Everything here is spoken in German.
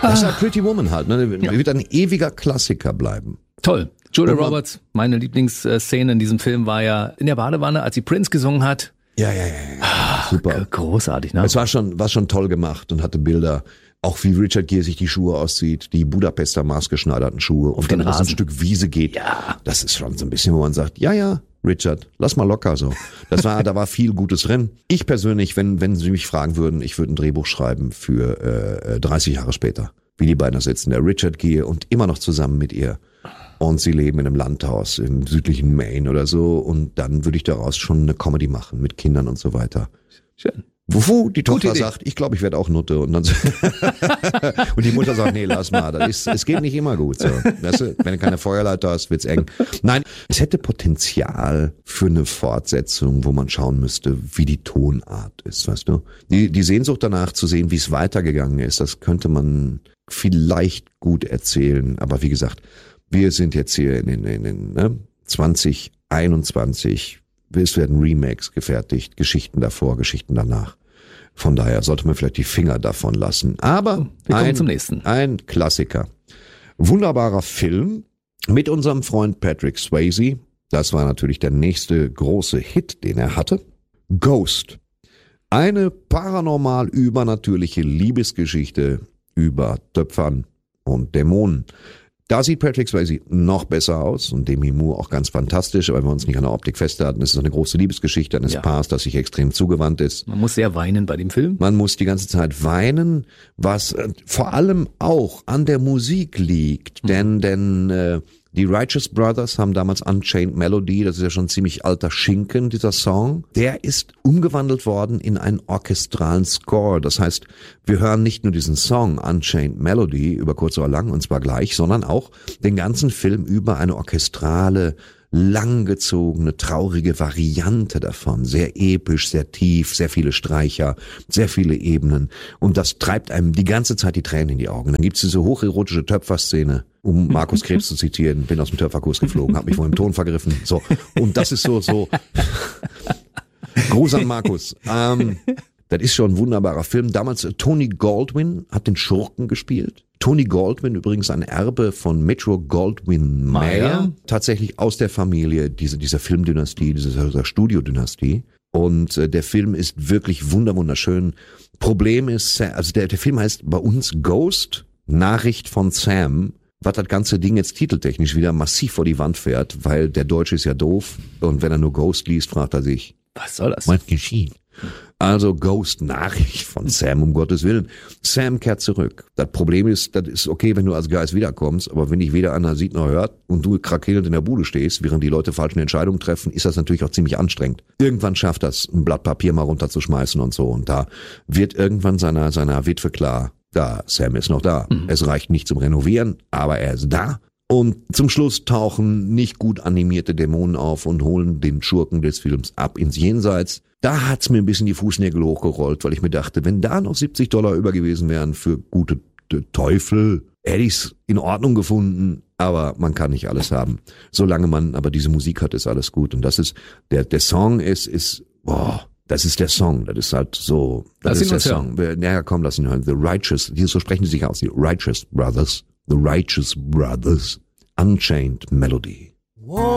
Das ist halt Pretty Woman halt. Ne? Wird ein ewiger Klassiker bleiben. Toll. Julia Roberts, meine Lieblingsszene in diesem Film war ja in der Badewanne, als sie Prince gesungen hat. Ja. Super. Großartig, ne? Es war schon toll gemacht und hatte Bilder. Auch wie Richard Gere sich die Schuhe auszieht, die Budapester maßgeschneiderten Schuhe und dann auf ein Stück Wiese geht. Ja. Das ist schon so ein bisschen, wo man sagt, ja, Richard, lass mal locker so. Da war viel Gutes drin. Ich persönlich, wenn Sie mich fragen würden, ich würde ein Drehbuch schreiben für 30 Jahre später, wie die beiden da sitzen, der Richard Gere und immer noch zusammen mit ihr. Und sie leben in einem Landhaus im südlichen Maine oder so und dann würde ich daraus schon eine Comedy machen mit Kindern und so weiter. Schön. Wofür die Tochter sagt, ich glaube, ich werde auch Nutte. Und dann und die Mutter sagt, nee, lass mal, es geht nicht immer gut. So. Weißt du, wenn du keine Feuerleiter hast, wird's eng. Nein, es hätte Potenzial für eine Fortsetzung, wo man schauen müsste, wie die Tonart ist, weißt du. Die Sehnsucht danach zu sehen, wie es weitergegangen ist, das könnte man vielleicht gut erzählen. Aber wie gesagt, wir sind jetzt hier in 2021. Es werden Remakes gefertigt, Geschichten davor, Geschichten danach. Von daher sollte man vielleicht die Finger davon lassen. Aber wir kommen zum nächsten. Ein Klassiker. Wunderbarer Film mit unserem Freund Patrick Swayze. Das war natürlich der nächste große Hit, den er hatte. Ghost. Eine paranormal übernatürliche Liebesgeschichte über Töpfern und Dämonen. Da sieht Patrick Swayze noch besser aus und Demi Moore auch ganz fantastisch, aber wenn wir uns nicht an der Optik festhalten, ist es eine große Liebesgeschichte eines Paars, das sich extrem zugewandt ist. Man muss sehr weinen bei dem Film. Man muss die ganze Zeit weinen, was vor allem auch an der Musik liegt, denn die Righteous Brothers haben damals Unchained Melody, das ist ja schon ziemlich alter Schinken, dieser Song. Der ist umgewandelt worden in einen orchestralen Score. Das heißt, wir hören nicht nur diesen Song Unchained Melody über kurz oder lang, und zwar gleich, sondern auch den ganzen Film über eine orchestrale, langgezogene, traurige Variante davon. Sehr episch, sehr tief, sehr viele Streicher, sehr viele Ebenen. Und das treibt einem die ganze Zeit die Tränen in die Augen. Dann gibt's diese hocherotische Töpferszene, um Markus Krebs zu zitieren, bin aus dem Töpferkurs geflogen, habe mich vor dem Ton vergriffen. So. Und das ist so Gruß an Markus. Das ist schon ein wunderbarer Film. Damals Tony Goldwyn hat den Schurken gespielt. Tony Goldwyn, übrigens ein Erbe von Metro Goldwyn Mayer, tatsächlich aus der Familie dieser Filmdynastie, dieser Studiodynastie. Und der Film ist wirklich wunderschön. Problem ist, also der Film heißt bei uns Ghost, Nachricht von Sam, was das ganze Ding jetzt titeltechnisch wieder massiv vor die Wand fährt, weil der Deutsche ist ja doof und wenn er nur Ghost liest, fragt er sich, was soll das? Was geschieht? Also Ghost, Nachricht von Sam, um Gottes Willen. Sam kehrt zurück. Das Problem ist, das ist okay, wenn du als Geist wiederkommst, aber wenn dich weder einer sieht noch hört und du krakelnd in der Bude stehst, während die Leute falsche Entscheidungen treffen, ist das natürlich auch ziemlich anstrengend. Irgendwann schafft das, ein Blatt Papier mal runterzuschmeißen und so. Und da wird irgendwann seiner Witwe klar, Sam ist noch da. Es reicht nicht zum Renovieren, aber er ist da. Und zum Schluss tauchen nicht gut animierte Dämonen auf und holen den Schurken des Films ab ins Jenseits. Da hat's mir ein bisschen die Fußnägel hochgerollt, weil ich mir dachte, wenn da noch $70 über gewesen wären für gute Teufel, hätte ich's in Ordnung gefunden. Aber man kann nicht alles haben. Solange man aber diese Musik hat, ist alles gut. Und das ist, der Song das ist der Song. Das ist halt so, das ist der Song. Ja, komm, lass ihn hören. The Righteous, so sprechen die sich aus, die Righteous Brothers. The Righteous Brothers, Unchained Melody.